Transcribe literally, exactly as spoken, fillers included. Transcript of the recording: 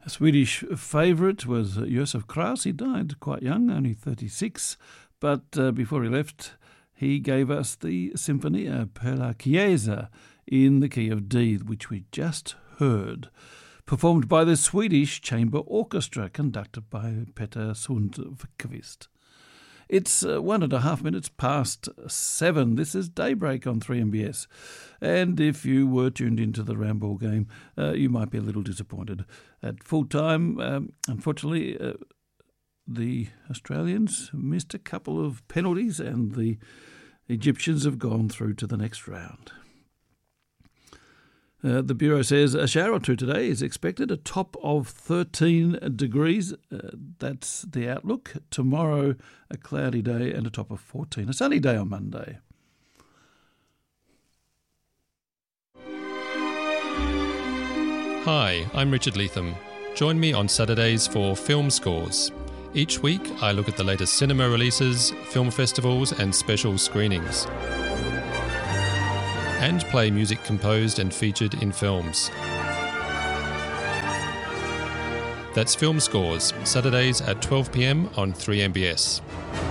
A Swedish favourite was Josef Kraus. He died quite young, only thirty-six, but uh, before he left, he gave us the Sinfonia per la Chiesa in the key of D, which we just heard, performed by the Swedish Chamber Orchestra, conducted by Peter Sundqvist. It's uh, one and a half minutes past seven. This is Daybreak on three M B S. And if you were tuned into the Ramble game, uh, you might be a little disappointed. At full time, um, unfortunately, uh, the Australians missed a couple of penalties and the Egyptians have gone through to the next round. Uh, the Bureau says a shower or two today is expected, a top of thirteen degrees. Uh, that's the outlook. Tomorrow, a cloudy day and a top of fourteen. A sunny day on Monday. Hi, I'm Richard Leatham. Join me on Saturdays for Film Scores. Each week, I look at the latest cinema releases, film festivals and special screenings, and play music composed and featured in films. That's Film Scores, Saturdays at twelve p m on three M B S.